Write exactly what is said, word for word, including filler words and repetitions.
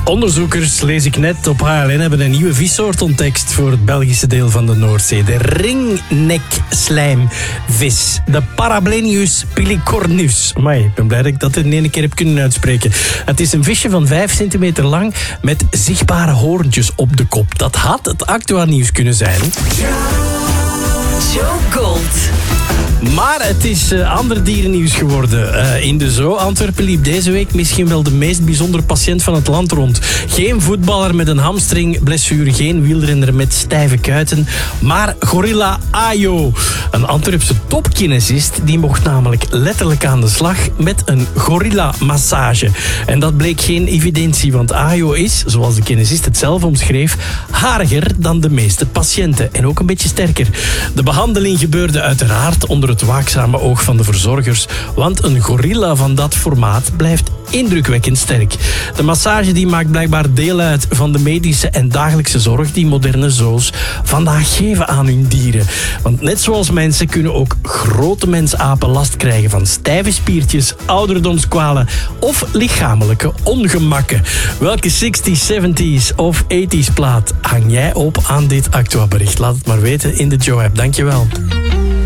Onderzoekers, lees ik net op H L N, hebben een nieuwe vissoort ontdekt voor het Belgische deel van de Noordzee. De ringneksslijmvis. De Parablenius pilicornus. Amai, ik ben blij dat ik dat in één keer heb kunnen uitspreken. Het is een visje van vijf centimeter lang met zichtbare hoorntjes op de kop. Dat had het Actua-nieuws kunnen zijn. Joe Gold. Maar het is uh, ander dierennieuws geworden. Uh, in de Zoo Antwerpen liep deze week misschien wel de meest bijzondere patiënt van het land rond. Geen voetballer met een hamstringblessure, geen wielrenner met stijve kuiten, maar gorilla Ayo. Een Antwerpse topkinesist, die mocht namelijk letterlijk aan de slag met een gorilla-massage. En dat bleek geen evidentie, want Ayo is, zoals de kinesist het zelf omschreef, hariger dan de meeste patiënten. En ook een beetje sterker. De behandeling gebeurde uiteraard onder het waakzame oog van de verzorgers, want een gorilla van dat formaat blijft indrukwekkend sterk. De massage die maakt blijkbaar deel uit van de medische en dagelijkse zorg die moderne zoos vandaag geven aan hun dieren. Want net zoals mensen kunnen ook grote mensapen last krijgen van stijve spiertjes, ouderdomskwalen of lichamelijke ongemakken. Welke zestig's, zeventig's of tachtig's plaat hang jij op aan dit Actua-bericht? Laat het maar weten in de Joe-app. Dankjewel.